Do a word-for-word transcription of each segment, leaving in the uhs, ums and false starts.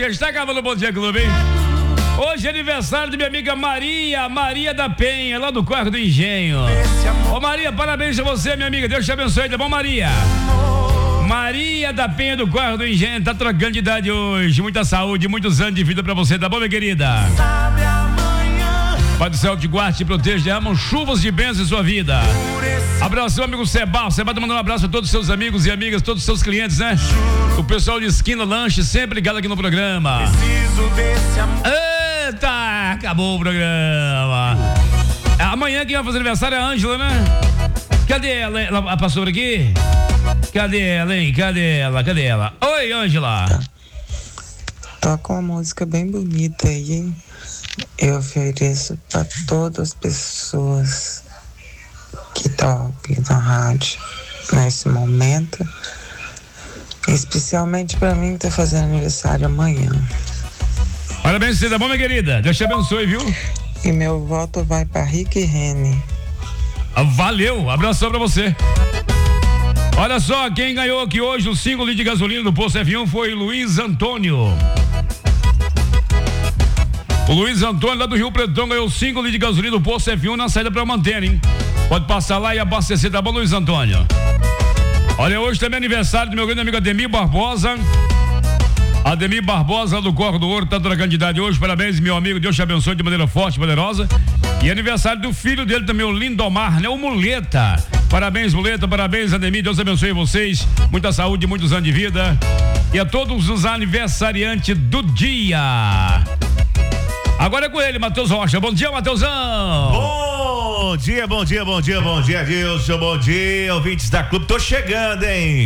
gente, tá acabando o Bom Dia Clube, hein? Hoje é aniversário de minha amiga Maria, Maria da Penha, lá do Corre do Engenho. Ô Maria, parabéns a você, minha amiga, Deus te abençoe, tá bom, Maria? Maria da Penha do Corre do Engenho, tá trocando de idade hoje, muita saúde, muitos anos de vida pra você, tá bom, minha querida? Pai do céu te guarde, te proteja, derramam chuvas de bênçãos em sua vida. Abraço, meu amigo Sebal. Sebal tá mandando um abraço a todos os seus amigos e amigas, todos os seus clientes, né? O pessoal de Esquina Lanche, sempre ligado aqui no programa. Eita, acabou o programa. Amanhã quem vai fazer aniversário é a Ângela, né? Cadê ela? Ela passou por aqui? Cadê ela, hein? Cadê ela? Cadê ela? Oi, Ângela. Tá. Toca uma música bem bonita aí, hein? Eu ofereço para todas as pessoas que estão ouvindo a rádio nesse momento, especialmente para mim que tá fazendo aniversário amanhã. Parabéns, você tá bom, minha querida? Deus te abençoe, viu? E meu voto vai para Rick e Rene. Valeu, abração pra você. Olha só, quem ganhou aqui hoje o cinco litros de gasolina do Posto F um foi Luiz Antônio. O Luiz Antônio lá do Rio Pretão ganhou cinco litros de gasolina do Posto F um na saída pra manter, hein? Pode passar lá e abastecer, tá bom, Luiz Antônio? Olha, hoje também é aniversário do meu grande amigo Ademir Barbosa. Ademir Barbosa lá do Corpo do Ouro, tá trocando de idade hoje, parabéns, meu amigo, Deus te abençoe de maneira forte e poderosa. E aniversário do filho dele também, o Lindomar, né? O Muleta. Parabéns, Muleta, parabéns, Ademir, Deus abençoe vocês, muita saúde, muitos anos de vida. E a todos os aniversariantes do dia. Agora é com ele, Matheus Rocha. Bom dia, Matheusão. Bom dia, bom dia, bom dia, bom dia, Dilson. Bom dia, ouvintes da Clube. Tô chegando, hein?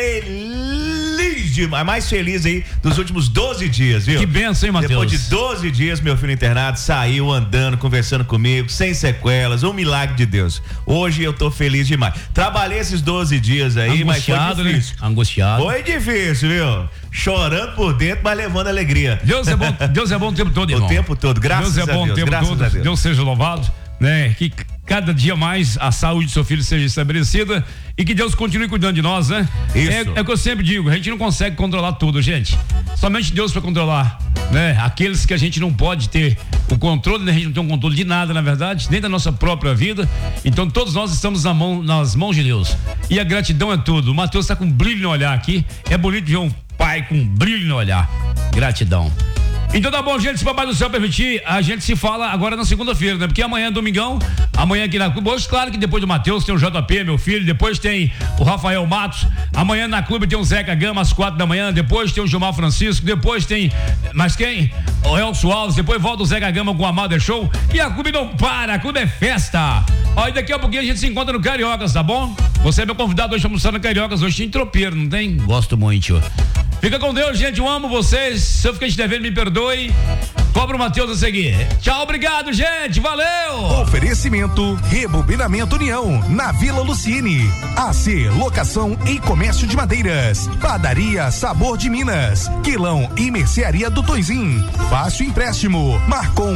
Feliz demais, mais feliz aí dos últimos doze dias, viu? Que benção, hein, Matheus? Depois de doze dias, meu filho internado saiu andando, conversando comigo, sem sequelas, um milagre de Deus. Hoje eu tô feliz demais. Trabalhei esses doze dias aí, angustiado, mas foi difícil. Né? Angustiado. Foi difícil, viu? Chorando por dentro, mas levando alegria. Deus é bom, Deus é bom o tempo todo, irmão. O tempo todo, graças Deus é bom a Deus. O tempo graças todo. a Deus. Deus seja louvado, né? Que cada dia mais a saúde do seu filho seja estabelecida e que Deus continue cuidando de nós, né? Isso. É, é o que eu sempre digo, a gente não consegue controlar tudo, gente. Somente Deus para controlar, né? Aqueles que a gente não pode ter o controle, né? A gente não tem um controle de nada, na verdade, nem da nossa própria vida. Então todos nós estamos na mão, nas mãos de Deus. E a gratidão é tudo. O Matheus está com brilho no olhar aqui. É bonito ver um pai com brilho no olhar. Gratidão. Então tá bom, gente, se o Papai do Céu permitir, a gente se fala agora na segunda-feira, né? Porque amanhã é domingão, amanhã aqui na Clube, hoje claro que depois do Matheus tem o J P, meu filho, depois tem o Rafael Matos, amanhã na Clube tem o Zeca Gama às quatro da manhã, depois tem o Gilmar Francisco, depois tem, mas quem? O Elcio Alves, depois volta o Zeca Gama com o Amado Show e a Clube não para, a Clube é festa. Ó, e daqui a pouquinho a gente se encontra no Cariocas, tá bom? Você é meu convidado hoje pra almoçar no Cariocas, hoje tem tropeiro, não tem? Gosto muito. Fica com Deus, gente, eu amo vocês, se eu fiquei te devendo, me perdoe. Cobra o Matheus a seguir. Tchau, obrigado, gente, valeu! Oferecimento Rebobinamento União, na Vila Lucine. A C, locação e comércio de madeiras. Padaria Sabor de Minas. Quilão e mercearia do Tonzin. Fácil empréstimo. Marcon